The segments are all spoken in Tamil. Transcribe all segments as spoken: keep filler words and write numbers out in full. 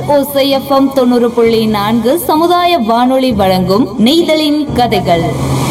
ஓசை எஃப்எம் தொண்ணூறு புள்ளி நான்கு சமுதாய வானொலி வழங்கும் நெய்தலின் கதைகள்.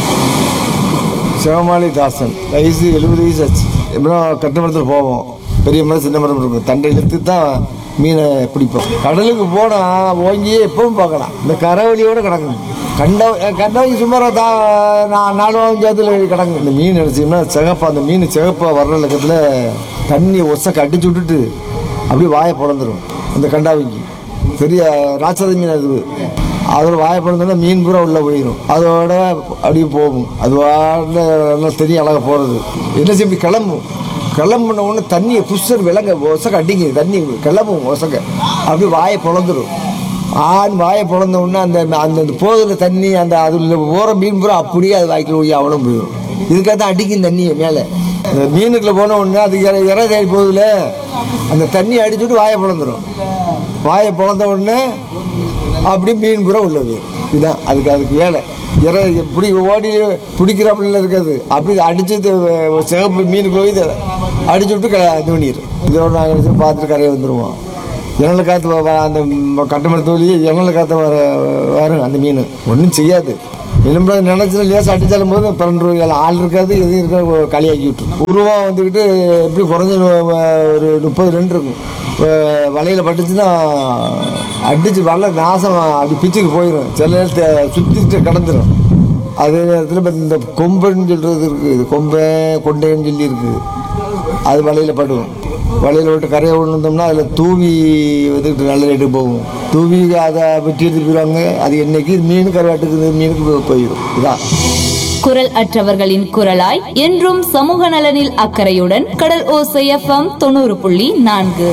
சிவமாளி தாசன், வயசு எழுபது வயசு ஆச்சு. எப்படின்னா கட்டுமரத்தில் போவோம், பெரிய மரம் சின்ன மரம் இருக்கும், தண்டை இழுத்து தான் மீனை பிடிப்போம். கடலுக்கு போனால் ஓங்கியே எப்பவும் பார்க்கலாம். இந்த கரவழியோடு கிடக்கும். கண்ட கண்டவங்க சுமார் தான் நான் நாலு ஜாத்தில் கிடக்கும். இந்த மீன் நினச்சிங்கன்னா சிகப்பா, அந்த மீன் சிகப்பாக வர்ற லக்கத்தில் தண்ணி ஒசக்க அடிச்சு விட்டுட்டு அப்படியே வாயை பிறந்துடும். அந்த கண்டாவிக்கு பெரிய ராட்சத மீன் அது. அதோட வாயை பிறந்தோன்னா மீன் பூரா உள்ளே போயிடும். அதோட அப்படியே போகும். அது வாட்டில் தெரியும் அழகாக போகிறது. என்ன செய்ய கிளம்பும். கிளம்புன உடனே தண்ணியை புஷர் விலங்க ஒசக்க அடிங்க, தண்ணி கிளம்பும் ஒசக்க அப்படியே வாயை பிறந்துடும். ஆண் வாயை பிறந்த உடனே அந்த அந்த போதில் தண்ணி அந்த அதில் போகிற மீன் பூரா அப்படியே அது வாய்க்கில் போய் அவ்வளோ போயிடும். இதுக்காக தான் அடிக்கும் தண்ணியை மேலே. அந்த மீனுக்குள்ள போன உடனே அது இற இற தேடி போகுதுல, அந்த தண்ணி அடிச்சுட்டு வாயை பிறந்துடும். வாயை பிறந்த உடனே அப்படி மீன் பூரா உள்ளது. இதுதான் அதுக்கு அதுக்கு வேலை. இற பிடி ஓடி பிடிக்கிறாப்புல இருக்காது. அப்படி அடிச்சு சிகப்பு மீனுக்கு போய் அடிச்சு விட்டு க இது பண்ணிடும். இதோட நாங்கள் பார்த்துட்டு கரையை வந்துடுவோம். இனல காற்று அந்த கட்டுமர தோழி இனல காற்று வர வரும். அந்த மீன் ஒன்றும் செய்யாது. எலும்பு நினைச்சுன்னா லேசாக அடித்தாலும் போது பன்னெண்டு ரூபாய் ஆள் இருக்காது, எதுவும் இருக்காது, களியாக்கி விட்டுரும். உருவம் வந்துக்கிட்டு எப்படி குறைஞ்ச ஒரு முப்பது ரெண்டு இருக்கும். வலையில் பட்டுச்சுன்னா அடித்து வலை நாசம் அப்படி பிச்சுக்கு போயிடும். சில நேரத்தை சுற்றிட்டு கடந்துடும். அதே நேரத்தில் இப்போ இந்த கொம்பைன்னு சொல்கிறது இருக்குது, கொம்பை கொண்டைன்னு சொல்லி இருக்குது. அது வலையில் படுவோம். வலையில் விட்டு கரையை விழுந்தோம்னா அதில் தூவி வந்துக்கிட்டு நல்ல ரேட்டு போகும். தூவி அதை வெட்டி எடுத்து போயிடுவாங்க. அது என்னைக்கு மீன் கருவாட்டுக்கு மீனுக்கு போயிடும். இதான் குரல் அற்றவர்களின் குரலாய் என்றும் சமூக நலனில் அக்கறையுடன் கடல் ஓசை எஃப்எம் தொண்ணூறு புள்ளி நான்கு.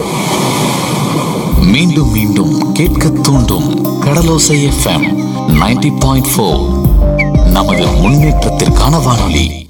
மீண்டும் மீண்டும் கேட்க தூண்டும் கடலோசை எஃப்எம் நைன்டி பாயிண்ட் ஃபோர். நமது முன்னேற்றத்திற்கான வானொலி.